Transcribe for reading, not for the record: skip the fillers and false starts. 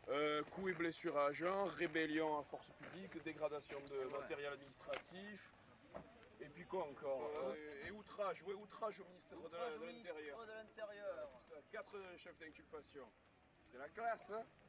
Coups et blessures à agent, rébellion à force publique, dégradation de matériel administratif. Et puis quoi encore et outrage, ouais, outrage au ministère de l'Intérieur. 4 chefs d'inculpation. C'est la classe, hein.